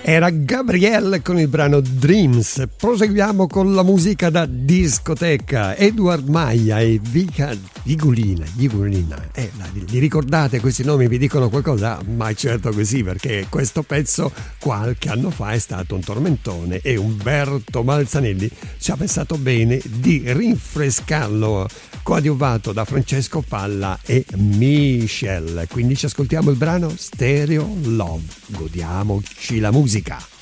Era Gabrielle con il brano Dreams. Proseguiamo con la musica da discoteca. Edward Maia e Vika Vigulina. Li ricordate questi nomi? Vi dicono qualcosa? Ma certo che sì, perché questo pezzo qualche anno fa è stato un tormentone e Umberto Malzanelli ci ha pensato bene di rinfrescarlo, coadiuvato da Francesco Palla e Michelle. Quindi ci ascoltiamo il brano Stereo Love. Godiamoci la musica.